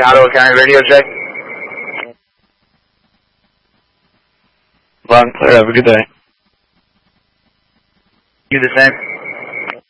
Ottawa County radio check. Loud and clear. Have a good day. You the same.